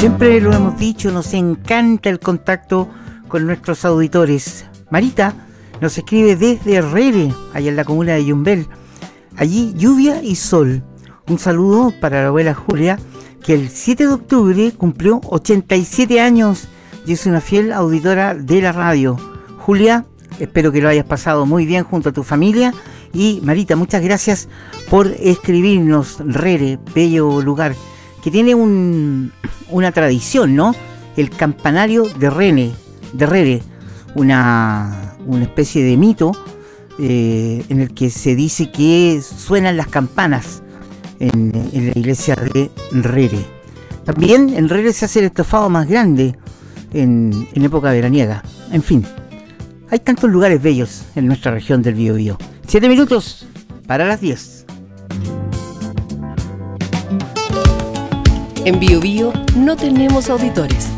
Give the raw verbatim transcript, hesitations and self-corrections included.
Siempre lo hemos dicho, nos encanta el contacto con nuestros auditores. Marita nos escribe desde Herrere, allá en la comuna de Yumbel. Allí lluvia y sol. Un saludo para la abuela Julia, que el siete de octubre cumplió ochenta y siete años y es una fiel auditora de la radio. Julia, espero que lo hayas pasado muy bien junto a tu familia. Y Marita, muchas gracias por escribirnos. Herrere, bello lugar, que tiene un, una tradición, ¿no? El campanario de Rene, de Herrere, una, una especie de mito eh, en el que se dice que suenan las campanas en, en la iglesia de Herrere. También en Herrere se hace el estofado más grande en, en época veraniega. En fin, hay tantos lugares bellos en nuestra región del Biobío. Siete minutos para las diez. En Biobío no tenemos auditores,